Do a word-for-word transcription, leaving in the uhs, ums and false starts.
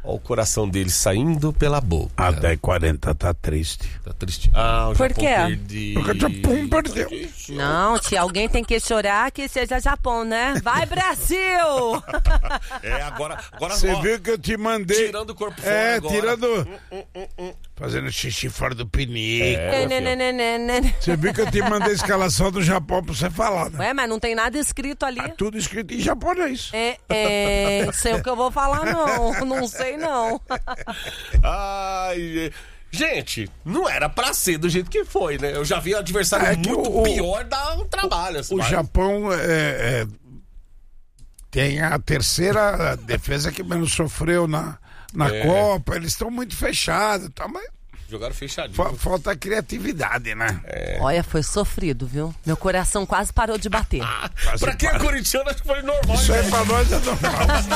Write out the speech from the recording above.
Olha o coração dele saindo pela boca. A dez e quarenta tá triste. Tá triste. Ah, o Por Japão quê? perdeu. Porque o Japão perdeu. Não, se alguém tem que chorar, que seja Japão, né? Vai, Brasil! É, agora... agora Você ó, viu que eu te mandei... tirando o corpo fora É, agora. tirando... Hum, hum, hum, hum. Fazendo xixi fora do pinico. É, meu filho. Nenenenenenen. Você viu que eu te mandei a escalação do Japão pra você falar, né? Ué, mas não tem nada escrito ali. Tá tudo escrito em japonês. É, é, sei o que eu vou falar, não. Não sei, não. Ai, gente, não era pra ser do jeito que foi, né? Eu já vi um adversário É que muito o- pior dar um trabalho. Assim, O mas- Japão é, é, tem a terceira defesa que menos sofreu na, na É. Copa. Eles estão muito fechados, tá? Mas Jogaram fechadinho. fa- falta criatividade, né? Olha, foi sofrido, viu? Meu coração quase parou de bater. Pra quem é corintiano, acho que foi normal. Isso né? aí pra nós é normal.